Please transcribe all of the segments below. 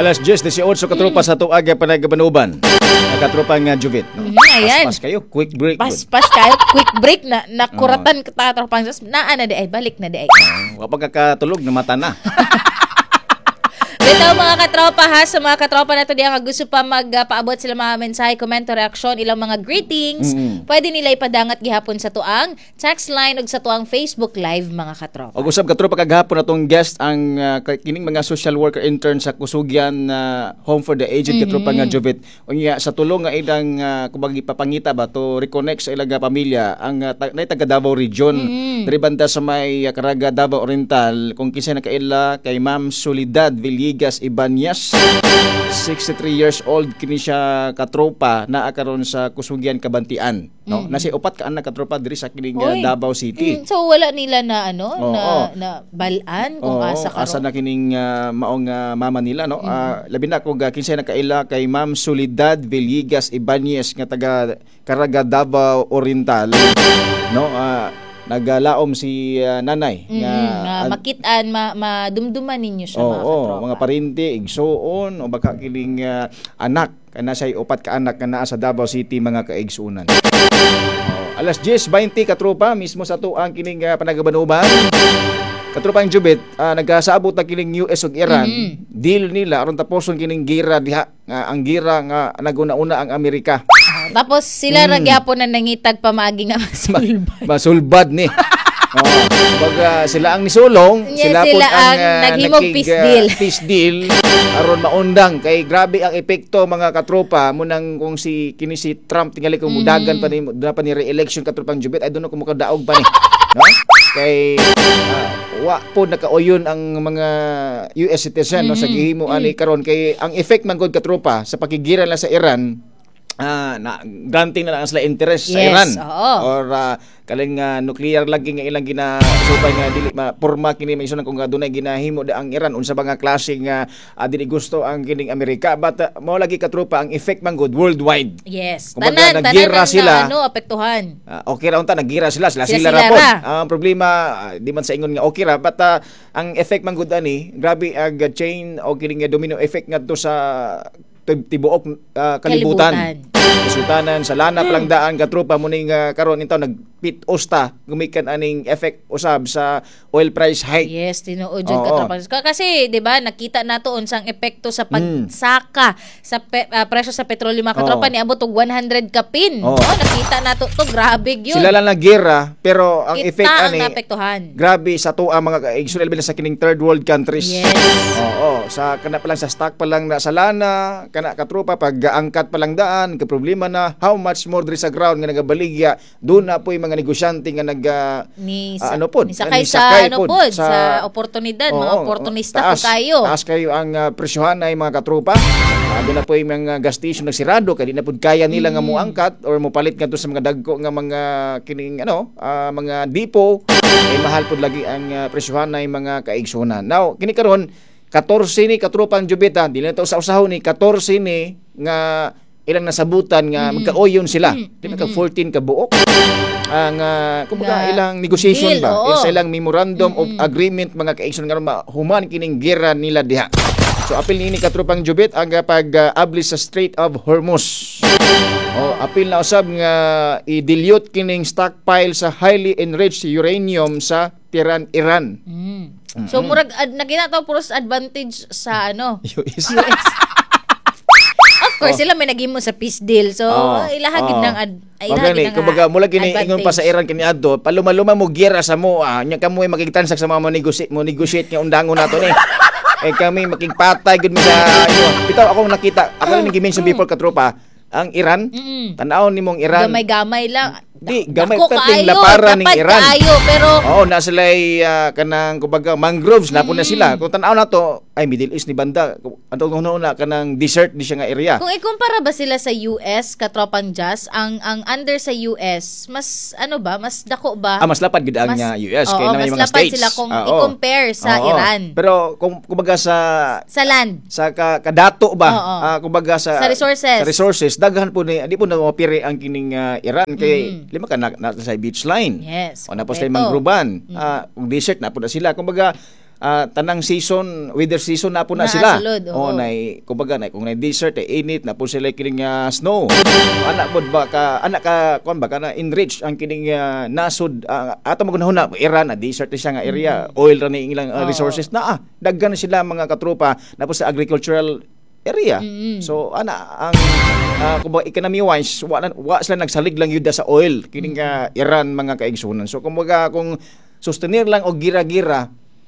Alas 10:18 katropa sa tuaga panagabanuban. Katropa nga Juvit. No? Ayan. Pas kayo, quick break. Pas kayo, quick break na nakuratan kita tropang sus. Naa na di ay balik na di ay. Kapag kakatulog na mata na. Bitaw mga katropa ha, sa mga katropa na to diyan nga gusto pa magpaabot sila mga mensahe, komento, reaksyon, ilang mga greetings, pwede nila ipadangat gihapon sa tuang text line ug sa tuang Facebook Live mga katropa. Og usab katropa kagahapon atong guest ang kining mga social worker intern sa Kusugyan Home for the Aged katropa nga Jovit. Unya sa tulong nga idang kumbaga ipapangita ba to reconnect sa ilang pamilya ang taga Davao Region. Diri banda sa may Caraga Davao Oriental kung kinsa nakaila kay Ma'am Soledad Villegas Ibanez, 63 years old kini siya katropa naa karon sa Kusugyan Kabantian, no? Nasi upat ka anak katropa diri sa kining Davao City. So wala nila na na balaan kung asa karon. Asa na kining maong mama nila, no? Labi na kung kinsa nakaila kay Ma'am Soledad Villegas Ibanez nga taga Caraga Davao Oriental, no? Naglaom si nanay nga makitaan madumduman ninyo siya mga katropa. Mga parinti, igsuon o baka kiling anak kana say upat ka anak nga naa sa Davao City mga kaigsuunan. Alas 10:20 katropa mismo sa tuang kining panagabanuban. Katropa ang Jubit, nagkasaabot na kining US ug Iran. Deal nila aron taposon kining gira diha ang gira nga naguna-una ang Amerika. Tapos sila ra gyapon na nangitag pamagi nga masulbad ni. Baga sila ang nisulong, sila pud ang naghimog peace deal aron maundang kay grabe ang epekto mga katropa mo nang kung si Trump tingali kung mudagan pa ni re-election katropang Jubit ay dunno kung mukadaog pa ni. No? Kay wa po nakauyon ang mga US citizen no sa gihimo ani karon kay ang effect man gud katropa sa pakigira la sa Iran na granting na lang sila interest sa Iran or kaling nuclear lagi nga ilang ginasubay nga dili porma kini may isunan kung dunay ginahimo da ang Iran unsa ba nga klase nga dili gusto ang kining Amerika but mao lagi katropa ang effect man good worldwide. Yes. Tanan sila apektuhan. Okay ra unta nagira sila ra po. Ang problema di man sa ingon nga okay ra but ang effect man good ani grabe ag chain o kining domino effect ngadto sa tibuok kalibutan. Sultanan sa lana palang daan katropa mo ning karon intaw nagpit osta gumikan aning effect usab sa oil price hike. Yes, tinuod jud katropa. Kasi 'di ba nakita nato unsang epekto sa pagsaka sa presyo sa petrolyo mga katropa niabot og 100 ka pin. Nakita nato to grabe gyud. Sila lang nagira pero ang effect ani grabe sa tuwa mga igsural bila sa kining third world countries. Yes. Sa kana pa lang sa stock pa lang na sa lana kana katropa pag angkat pa lang daan ka problema na how much more diri sa ground nga nagabaligya doon na po'y mga negosyante nga sa oportunidad mga oportunista po kayo. Taas kayo ang presyohan ay mga katropa. Doon na po'y mga gas station nagsirado kay di na pud kaya nila nga moangkat or mopalit ngadto sa mga dagko nga mga kining mga depo ay mahal pud lagi ang presyohan ay mga kaigsunan. Now kini karon 14 ni katropang Jubita, dili na to sa usahon ni 14 ni nga ilang nasabutan nga magkaoyon sila. Di na 14 ka buok. Ang kumbaga ilang negotiation deal, ba? Sa ilang memorandum of agreement mga kaigsunan nga human kining gera nila diha. So apil ni katropang Jubit ang pag-ablis sa Strait of Hormuz. Apil na usab nga i-dilute kining stockpile sa highly enriched uranium sa Tehran, Iran. So murag naginataw puros advantage sa US. Of course sila may naghimo sa peace deal. So ilahagid ng kumbaga mula kini ingon pa sa Iran kini adto paluma-luma mo giyera sa mo nya kamo makigtansak sa mga negotiate nga undangon nato ni. Kami makigpatay gud mi sa bitaw akong nakita ako ning gi-mention before katropa ang Iran tan-aw nimong Iran gamay-gamay lang. Di gamay kating lapara ning Iran. Pero na sila kanang kumbaga mangroves na po na sila. Kung tan-aw na to ay Middle East ni banda. Anto una kanang desert di siya nga area. Kung ikumpara ba sila sa US katropang Jazz, ang under sa US mas mas dako ba? Mas lapad gid ang US kay na may mga states. Sila kung i-compare sa Iran. Pero kumbaga sa land, sa kadato ba? Kumbaga sa resources daghan po ni di po na mapiri ang kining Iran kay lima ka na sa beach line. Yes. O na po sila mangruban. Kung desert na po na sila. Kumbaga tanang season, weather season na po na Na sila. sulod, oo. Kumbaga kung na desert init na po sila kining snow. Anak pod ba ka kuan ba kana enrich ang kining nasod ato magunahuna Iran na desert na siya nga area, oil ra ni ilang resources na daghan na sila mga katropa na po sa agricultural area. So ang kumbaga economy wise wa sila nagsalig lang yun sa oil kining Iran mga kaigsunan. So kumbaga kung sustenir lang og gira-gira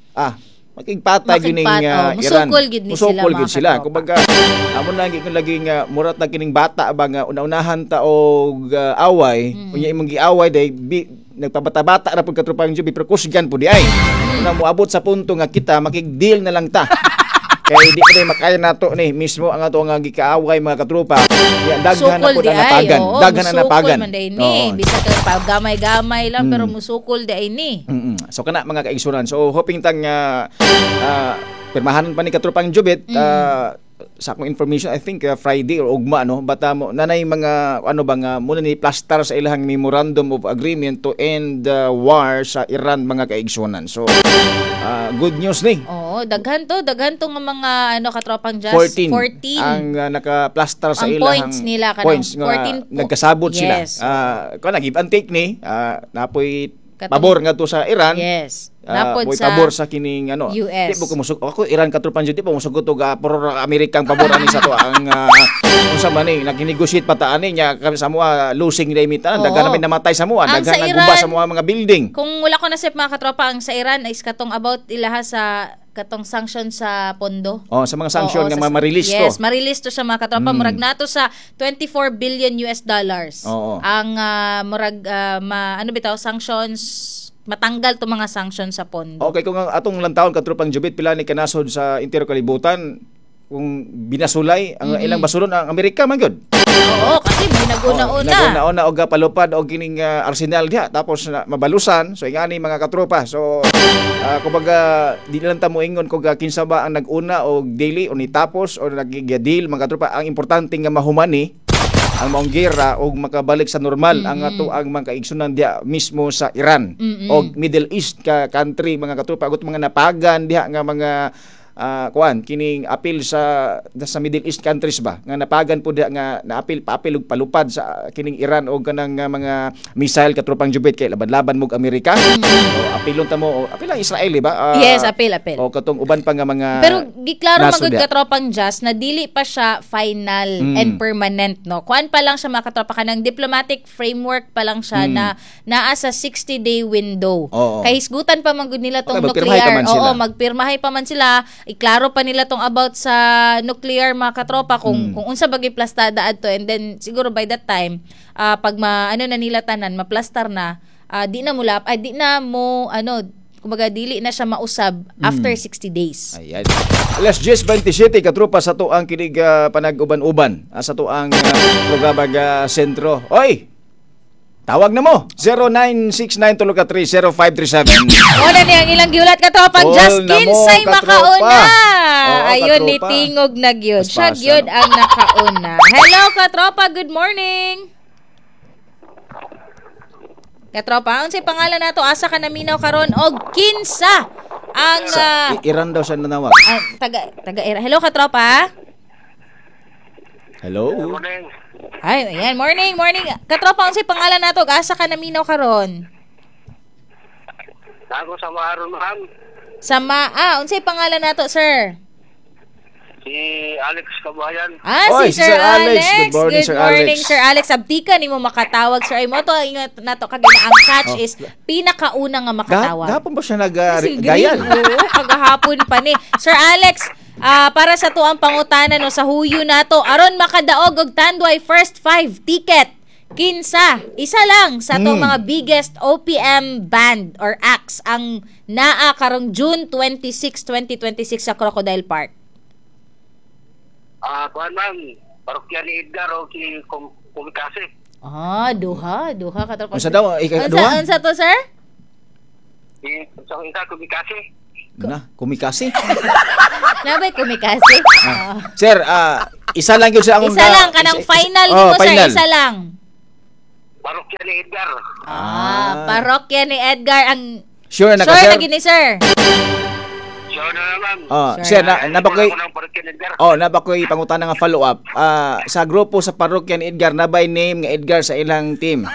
makigpatay gining Iran. Musukol gid ni sila, Musukol gid mga sila. katropa. Kumbaga amo na gyud lagi nga murat na kining bata ba nga una-unahan ta og away, unya imong giaway day nagpabata-bata ra pud katropang jubi pero kusgan pud di ay. Una moabot sa punto nga kita makig-deal na lang ta. Kaya di pa rin makaya nato ni mismo ang ato nga gikaaway mga katropa. Ya daghan na pud ang napagan. Daghan na napagan. Man day ni. Bisa ka gamay-gamay lang pero musukol di ay ni. So kana mga kaigsunan. So hoping tang pirmahan pa ni katropang Jubit sa akong information I think Friday or ugma no bata mo nanay mga muna ni plaster sa ilahang memorandum of agreement to end the war sa Iran mga kaigsunan. So good news ni. Oo, daghan to nga mga katropang just 14 14 ang naka-plaster sa ang ilahang points nila points nga 14 nagkasabot yes. sila. Kana give and take ni napoy Katong- pabor nga to sa Iran. Yes. Napod Boy sa pabor sa kining US. Di mo kumusog ako Iran katrupan jud di pa musugot og puro Amerikang pabor ani sa to ang unsa man ni nagnegotiate pataani nya kami sa moa losing limit Oo. daghan namin namatay sa moa Ang daghan sa nagguba Iran- sa moa mga building. Kung wala ko nasip mga katropa, ang sa Iran is katong about ilaha sa katong sanction sa pondo. Sa mga sanction Oo, nga sa- ma-release to. Yes, ma-release to siya mga katropa. Murag nato sa 24 billion US dollars. Oo. Ang murag bitaw sanctions matanggal to mga sanctions sa pondo. Okay, kung ang atong lantawon katrupang Jubit pila ni kanasod sa entero kalibutan kung binasulay ang ilang basulon ang Amerika man gyud. Oo, kasi may naguna-una. Naguna-una og palupad og kining arsenal diha tapos mabalusan so ingani mga katropa. So kumbaga di lang ta moingon kung kinsa ba ang naguna og daily o ni tapos o nagigya-deal mga katropa. Ang importante nga mahumani ang maong gera og makabalik sa normal ang ato ang mga kaigsunan diha mismo sa Iran og Middle East country mga katropa agot mga napagan diha nga mga kining apil sa Middle East countries ba nga napagan po diha nga naapil paapil og palupad sa kining Iran og kanang mga missile katropang Jubit kay laban-laban mog Amerika. O apilon ta mo apil ang Israeli ba? Yes, apil. O katong uban pa nga mga Pero giklaro nasod magud diha. katropang just na dili pa siya final and permanent no. Kuan pa lang siya mga katropa kanang diplomatic framework pa lang siya na naa sa 60-day window. Oo. Kay hisgutan pa man gud nila tong Okay, magpirmahay pa nuclear. man sila. Oo, magpirmahay pa man sila. Iklaro pa nila tong about sa nuclear mga katropa kung unsa bagay plastada adto and then siguro by that time pag na nila tanan maplastar na di na mo kumbaga dili na siya mausab after 60 days. Ayan. Alas 10:27 katropa sa to ang kinig panag-uban-uban sa to ang programa nga sentro. Oy! Tawag na mo 0969-30537. Wala niya ang ilang giulat katropang All just na mo, kinsay katropa. makauna. Oo, Ayun ni katropa. tingog na gyud. Siya Paspasa, gyud no? ang nakauna. Hello katropa, good morning. Katropa, unsay pangalan nato asa ka naminaw karon og kinsa ang Iran daw siya nanawag. taga Hello katropa. Hello? Morning. Ay, ayan, morning. Katropa, unsay pangalan nato og asa ka naminaw karon? Ako sa Maharon, ma'am. Unsay pangalan nato, sir? Si Alex Kabayan. Oy, Si Sir Alex. Good morning, Sir Alex. Sir Alex. Abtika ni mo makatawag, sir. Ay mo to, ingat na to kagina. Ang catch is pinakauna nga makatawag. Gapon ba siya Kasi nag-gayan? Oo, kagahapon pa ni. Sir Alex, para sa tuang pangutanan no, sa huyo nato, aron makadaog og Tanduay First 5 ticket. Kinsa, isa lang sa itong mga biggest OPM band or acts ang naa karong June 26, 2026 sa Crocodile Park. Kuhan, ma'am. Parokya ni Edgar o si Kumikasi. Duha ka to. Unsa daw? Duha? Unsa to, sir? Si isang isa Kumikasi. Na, kumikasi. Nabay kumikasi. Sir, isa lang yun sa akong... Isa lang, kanang final nimo, sir. final. Isa lang. Parokya ni Edgar. Parokya ni Edgar ang Sure na ka, sure sir? na gini, sir. Siya na naman. Sir, nabakoy Wala ko ng Parokya ni Edgar. nabakoy pangutana nga follow up. Sa grupo sa parokya ni Edgar nabay name nga Edgar sa ilang team.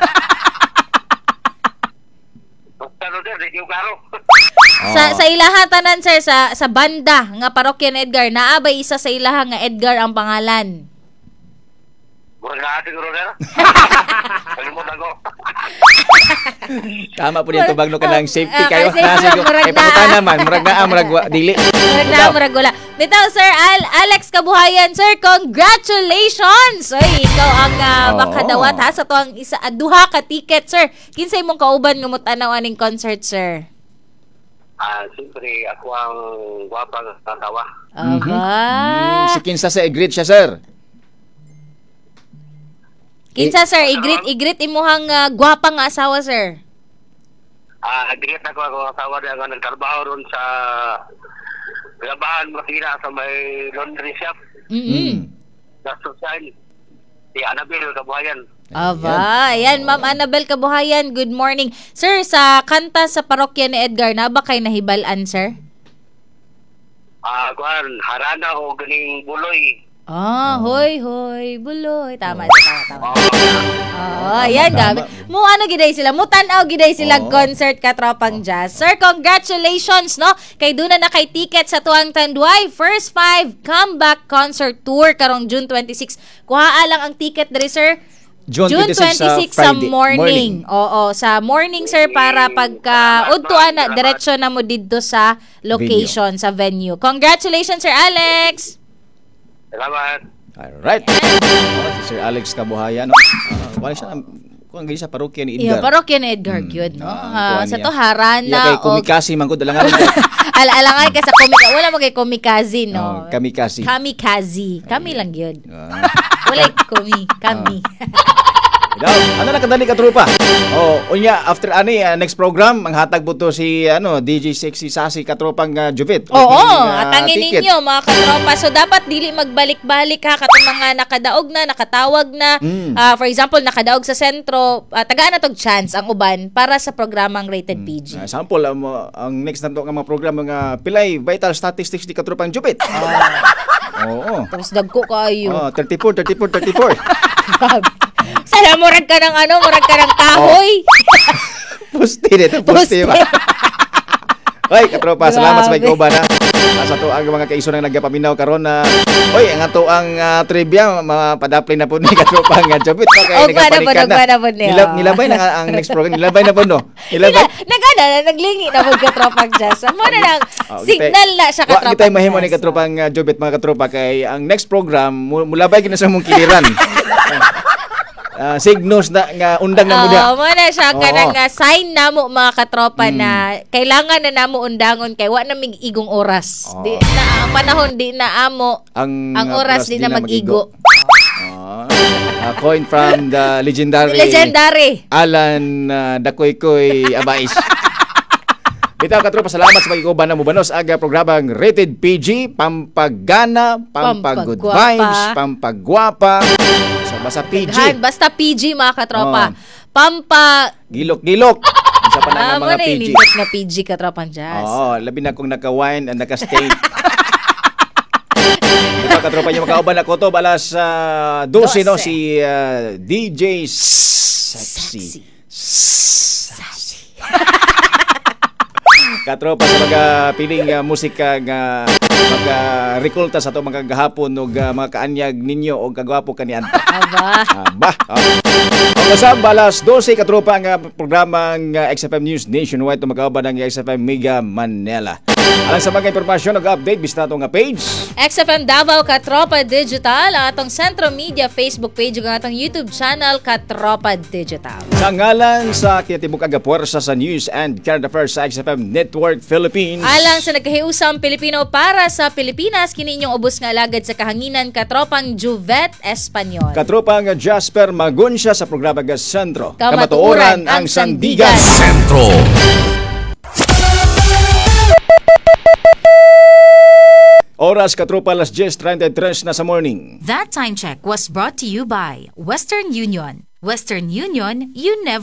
Basta Roder, di yung klaro. Sa ilaha tanan sir sa banda nga parokya ni Edgar naabay isa sa ilaha nga Edgar ang pangalan. Murag na ating Roder. Kalimut ako. Tama po yung tubag no kanang safety kayo. Safety, Nasigo. murag na. Pangutan naman, murag dili. Murag wala. Bitaw sir Alex Kabuhayan sir, congratulations. Oy, ikaw ang makadawat ha sa tuang duha ka ticket sir. Kinsay mong kauban ngumut-anaw aning concert sir? Siyempre, ako ang gwapang tatawa. Aba. Si Kinsa sa greet siya, sir. Kinsa sir, igrit imuhang gwapa nga asawa sir. Agreed ako asawa niya nga nagtrabaho ron sa labahan makina sa may laundry shop. That's sign. Si Annabelle Kabuhayan. Aba, ayan Ma'am Annabel Kabuhayan, good morning. Sir, sa kanta sa parokya ni Edgar, na ba kayo nahibalan, sir? Kuan, harana o ganing buloy. Hoy, buloy. Tama. Ayan, gabi. Mo ano giday sila, mo tanaw giday sila concert katropang jazz. Sir, congratulations, no? Kay duna na kay ticket sa tuang Tanduay First 5 Comeback Concert Tour karong June 26. Kuhaa lang ang ticket diri, sir. June 26 sa morning. Oo, sa morning sir para pagka udtuan na diretso na mo didto sa location sa venue. Congratulations Sir Alex. Salamat. Alright. Si Sir Alex Kabuhayan, no? Wala siya kung sa parokya ni Edgar. Yeah, parokya ni Edgar gyud, no? Sa to harana kay Kumikasi man gud alangan. Alangay ka sa komika. Wala mo kay Komikazi, no? Kamikaze. Kami lang gyud. Wala kami. Ano na kadali ka trupa? Unya after next program ang hatag po to si DJ Sexy Sassy katropang Juvit. Oo, atangin ninyo mga katropa. So dapat dili magbalik-balik ha katong mga nakadaog na, nakatawag na. For example, nakadaog sa sentro, tagaan na tog chance ang uban para sa programang Rated PG. Sample ang next nato nga mga program nga pilay vital statistics di katropang Juvit. Oo. Tapos dagko kayo. 34. Sana murag ka ng kahoy. Pusti ba? Oy, katropa, salamat sa pagkuban ha. Sa to ang mga kaiso na nagapaminaw karon na ang ato ang trivia mapadaplay na po ni katropa nga Jabit pa kay nagapanikan na. Nilabay na ang next program, nilabay na po no. Naglingi na mo katropa jazz. Mo na lang signal na siya katropa. Kita mahimo ni katropa nga Jabit mga katropa kay ang next program mulabay gina sa mong kiliran. Signos na nga undang na mo da. Mo na siya kanang sign namo mga katropa na kailangan na namo undangon kay wa na mig igong oras. Di na ang panahon di na amo ang oras di na mag-igo. Coin from the legendary Alan Dakoy-koy Abais. Bitaw katropa, salamat sa pagikuban na mo banos aga programang Rated PG, pampagana, pampag-good vibes, pampagwapa. Basta PG. Basta PG mga katropa. Gilok-gilok. Isa pa na mga PG. Nindot na PG katropang jazz. Labi na kung naka-wine and naka-stay. Diba katropa niyo makauban ako to balas 12 no si DJ Sexy. Katropa sa mga piling musika nga mag-rekulta sa ito mga gahapon o mga kaanyag ninyo o kagwapo kanianta. Aba. Kasama balas 12 katropa ang programang XFM News Nationwide o magkauban ng XFM Mega Manila. Alang sa mga impormasyon o update bisita ito nga page XFM Davao Katropa Digital, ang atong Centro Media Facebook page ug ang atong YouTube channel Katropa Digital. Sa ngalan sa kinatibuk aga puwersa sa News and Current Affairs sa XFM Network Philippines. Alang sa nagkahiusang Pilipino para sa Pilipinas, kini inyong ubos nga alagad sa kahanginan katropang Juvet Espanyol. Katropang Jasper Magunsya sa programa Sentro. Kamatuoran ang Sandigan. Sentro. Oras katropa alas 10:33 na sa morning. That time check was brought to you by Western Union. Western Union, you never